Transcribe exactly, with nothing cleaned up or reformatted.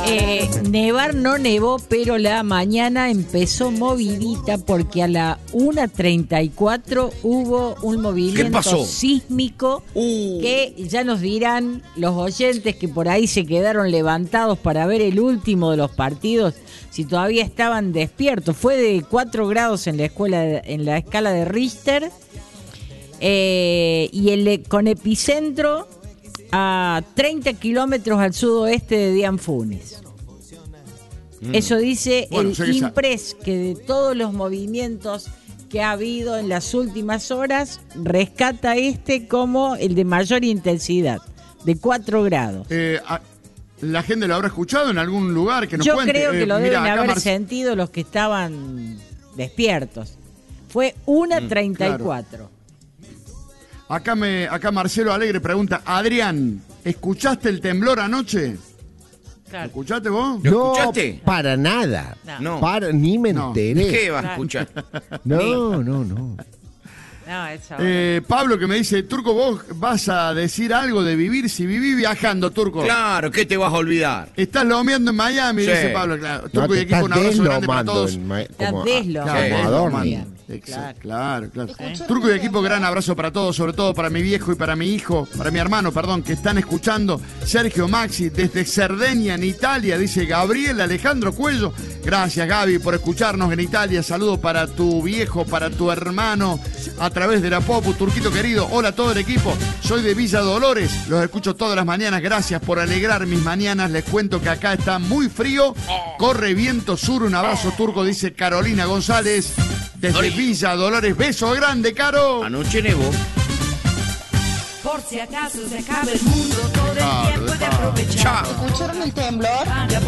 Eh, nevar no nevó, pero la mañana empezó movidita porque a la una treinta y cuatro hubo un movimiento sísmico uh. que ya nos dirán los oyentes que por ahí se quedaron levantados para ver el último de los partidos si todavía estaban despiertos. Fue de cuatro grados en la escuela de, en la escala de Richter eh, y el, con epicentro a treinta kilómetros al sudoeste de Dianfunes. Mm. Eso dice bueno, el INPRES, que de todos los movimientos que ha habido en las últimas horas, rescata este como el de mayor intensidad, de cuatro grados. Eh, a, ¿La gente lo habrá escuchado en algún lugar que nos Yo cuente? creo que eh, lo mira, deben haber Mar... sentido los que estaban despiertos. Fue una treinta y cuatro. Mm, claro. Acá, me, acá Marcelo Alegre pregunta, Adrián, ¿escuchaste el temblor anoche? Claro. ¿Lo escuchaste vos? ¿Lo no, escuchaste? Para nada. No. Para, ni me no. enteré. ¿Qué vas a escuchar? No, no, no. No, eso eh, Pablo que me dice, Turco, vos vas a decir algo de vivir si vivís viajando, Turco. Claro, ¿qué te vas a olvidar? Estás lomeando en Miami, sí. Dice Pablo. Claro. Turco no, y equipo, un abrazo grande para todos. Ma- como, como, claro, como Exacto, claro, claro. ¿Eh? Turco y equipo, gran abrazo para todos, sobre todo para mi viejo y para mi hijo, para mi hermano, perdón, que están escuchando. Sergio Maxi, desde Cerdeña, en Italia, dice Gabriel Alejandro Cuello. Gracias, Gaby, por escucharnos en Italia. Saludo para tu viejo, para tu hermano, a través de la Popu. Turquito querido, hola a todo el equipo. Soy de Villa Dolores, los escucho todas las mañanas. Gracias por alegrar mis mañanas. Les cuento que acá está muy frío. Corre viento sur. Un abrazo, Turco, dice Carolina González. Desde Villa Dolores, beso grande, Caro. Anoche nevó. Por si acaso se acaba el mundo, todo el tiempo de aprovechar. ¿Escucharon el temblor?